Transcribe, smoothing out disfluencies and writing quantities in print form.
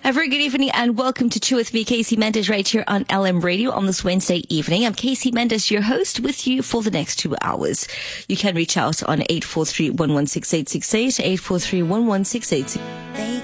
A very good evening and welcome to Chew with me, Casey Mendes, right here on LM Radio on this Wednesday evening. I'm Casey Mendes, your host, with you for the next 2 hours. You can reach out on 843-116868, 843-116868.